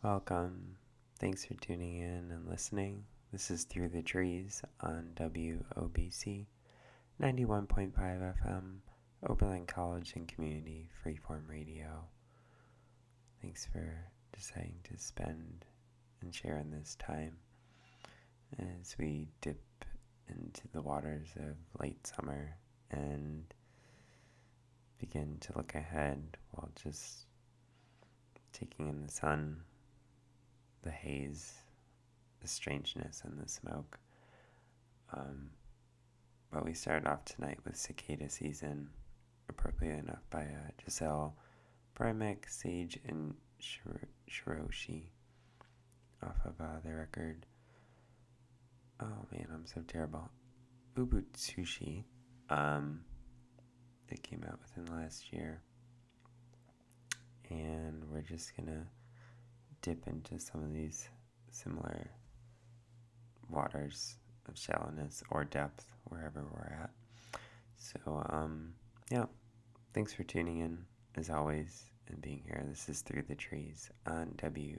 Welcome. Thanks for tuning in and listening. This is Through the Trees on WOBC 91.5 FM, Oberlin College and Community Freeform Radio. Thanks for deciding to spend and share in this time as we dip into the waters of late summer and begin to look ahead while just taking in the sun, the haze, the strangeness, and the smoke. But we started off tonight with Cicada Season, appropriately enough, by Giselle Primek, Sage, and Shiroshi off of their record. Oh man, I'm so terrible. Ubutsushi, that came out within the last year. And we're just gonna dip into some of these similar waters of shallowness or depth wherever we're at. So yeah, thanks for tuning in as always and being here. This is Through the Trees on WOBC